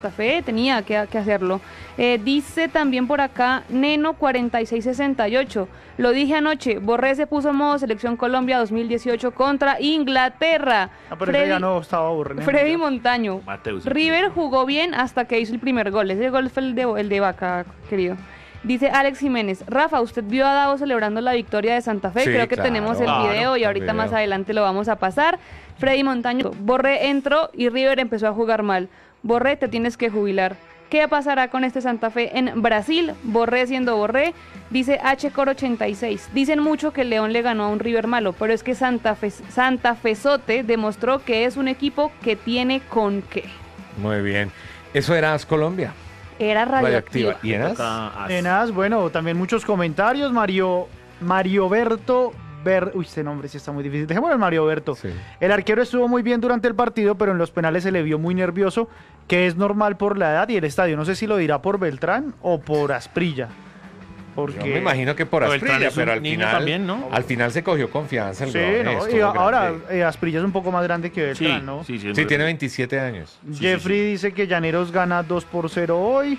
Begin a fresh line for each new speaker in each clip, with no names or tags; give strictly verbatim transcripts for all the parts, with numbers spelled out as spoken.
Santa Fe tenía que, que hacerlo. Eh, dice también por acá Neno cuarenta y seis sesenta y ocho. Lo dije anoche, Borré se puso modo Selección Colombia dos mil dieciocho contra Inglaterra.
Ah, pero Freddy, ya no estaba Borré.
Freddy Montaño. Mateus, River jugó bien hasta que hizo el primer gol. Ese gol fue el de, el de Vaca, querido. Dice Alex Jiménez, Rafa, ¿usted vio a Davo celebrando la victoria de Santa Fe? Sí, creo que claro, tenemos el video claro, y ahorita video. Más adelante lo vamos a pasar. Freddy Montaño, Borré entró y River empezó a jugar mal. Borré, te tienes que jubilar. ¿Qué pasará con este Santa Fe en Brasil? Borré siendo Borré, dice H Coro ochenta y seis. Dicen mucho que el León le ganó a un River malo, pero es que Santa Fe, Santa Fezote demostró que es un equipo que tiene con qué.
Muy bien. Eso era AS Colombia.
Era radioactiva.
¿Y en AS?
En AS, bueno, también muchos comentarios. Mario, Mario Berto... Ver, uy, ese nombre sí está muy difícil. Dejémoslo en Mario Berto. Sí. El arquero estuvo muy bien durante el partido, pero en los penales se le vio muy nervioso, que es normal por la edad y el estadio. No sé si lo dirá por Beltrán o por Asprilla. Porque...
Yo me imagino que por Asprilla, pero al final, también, ¿no? Al final se cogió confianza. El
sí, no, y ahora eh, Asprilla es un poco más grande que Beltrán,
sí,
¿no?
Sí, sí, sí tiene veintisiete años.
Jeffrey sí, sí, sí. dice que Llaneros gana dos por cero hoy.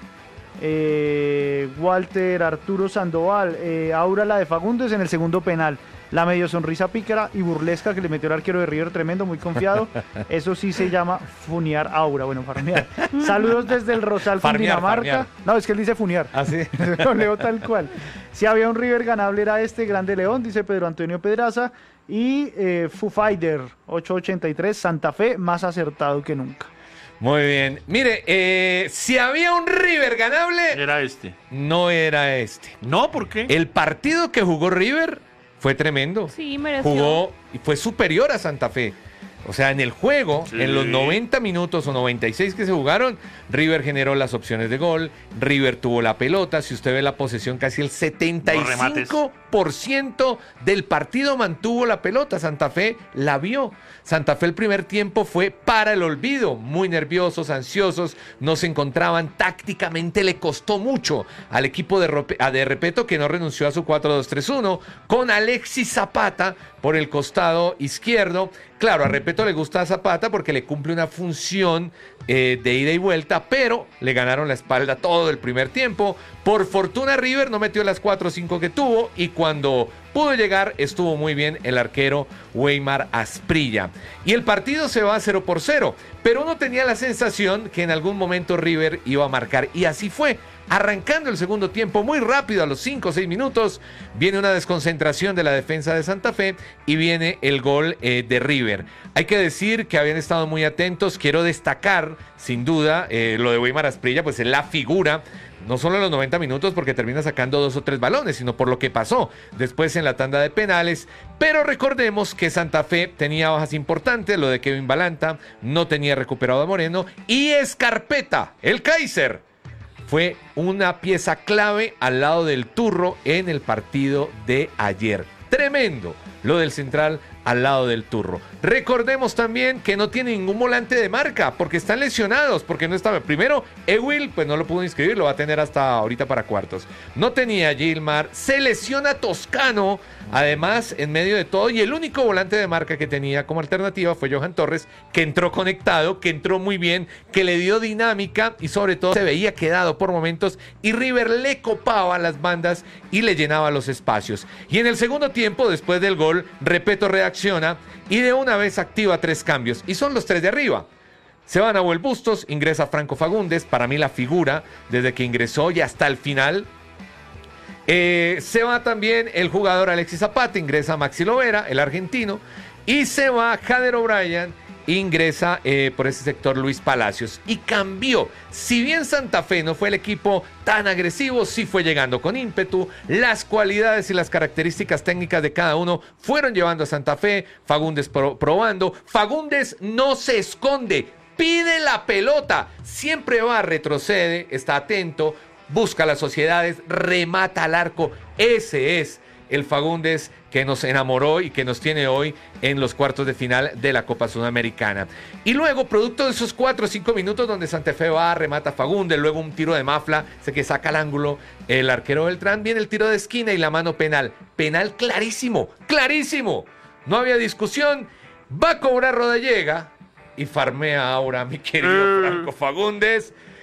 Eh, Walter Arturo Sandoval, eh, Aura la de Fagundes en el segundo penal. La medio sonrisa pícara y burlesca que le metió el arquero de River, tremendo, muy confiado. Eso sí se llama funear aura. Bueno, farmear. Saludos desde el Rosal, Cundinamarca. Farmear. No, es que él dice funear.
¿Ah, sí?
Lo leo tal cual. Si había un River ganable era este, Grande León, dice Pedro Antonio Pedraza. Y eh, Foo Fighter, ochocientos ochenta y tres, Santa Fe, más acertado que nunca.
Muy bien. Mire, eh, si había un River ganable...
Era este.
No era este.
¿No? ¿Por qué?
El partido que jugó River... Fue tremendo.
Sí, mereció.
Jugó y fue superior a Santa Fe. O sea, en el juego, sí. En los noventa minutos o noventa y seis que se jugaron, River generó las opciones de gol, River tuvo la pelota. Si usted ve la posesión, casi el setenta y cinco por ciento del partido mantuvo la pelota. Santa Fe la vio. Santa Fe el primer tiempo fue para el olvido. Muy nerviosos, ansiosos, no se encontraban. Tácticamente le costó mucho al equipo de, Rope, de Repeto, que no renunció a su cuatro dos tres uno, con Alexis Zapata por el costado izquierdo. Claro, a Repeto le gusta a Zapata porque le cumple una función eh, de ida y vuelta, pero le ganaron la espalda todo el primer tiempo. Por fortuna River no metió las cuatro o cinco que tuvo, y cuando pudo llegar estuvo muy bien el arquero Weimar Asprilla. Y el partido se va a cero por cero, pero uno tenía la sensación que en algún momento River iba a marcar, y así fue. Arrancando el segundo tiempo muy rápido, a los cinco o seis minutos, viene una desconcentración de la defensa de Santa Fe y viene el gol eh, de River. Hay que decir que habían estado muy atentos. Quiero destacar, sin duda, eh, lo de Weimar Asprilla, pues es la figura, no solo en los noventa minutos porque termina sacando dos o tres balones, sino por lo que pasó después en la tanda de penales. Pero recordemos que Santa Fe tenía bajas importantes, lo de Kevin Balanta, no tenía recuperado a Moreno, y Escarpeta, el Kaiser, fue una pieza clave al lado del Turro en el partido de ayer. Tremendo lo del central al lado del Turro. Recordemos también que no tiene ningún volante de marca porque están lesionados, porque no estaba. Primero, Ewil, pues no lo pudo inscribir, lo va a tener hasta ahorita para cuartos. No tenía Gilmar, se lesiona Toscano, además, en medio de todo, y el único volante de marca que tenía como alternativa fue Johan Torres, que entró conectado, que entró muy bien, que le dio dinámica y sobre todo se veía quedado por momentos, y River le copaba las bandas y le llenaba los espacios. Y en el segundo tiempo, después del gol, Repeto reacciona y de una vez activa tres cambios, y son los tres de arriba. Se va Nahuel Bustos, ingresa Franco Fagundes, para mí la figura desde que ingresó y hasta el final. Eh, se va también el jugador Alexis Zapata, ingresa Maxi Lovera, el argentino, y se va Jader O'Brien, ingresa eh, por ese sector Luis Palacios, y cambió. Si bien Santa Fe no fue el equipo tan agresivo, sí fue llegando con ímpetu. Las cualidades y las características técnicas de cada uno fueron llevando a Santa Fe. Fagundes pro- probando. Fagundes no se esconde, pide la pelota, siempre va, retrocede, está atento, busca las sociedades, remata al arco. Ese es el Fagundes que nos enamoró y que nos tiene hoy en los cuartos de final de la Copa Sudamericana. Y luego, producto de esos cuatro o cinco minutos donde Santa Fe va, remata a Fagundes, luego un tiro de Mafla, sé que saca al ángulo el arquero Beltrán, viene el tiro de esquina y la mano penal. Penal clarísimo, clarísimo. No había discusión. Va a cobrar Rodallega y farmea ahora mi querido Franco Fagundes.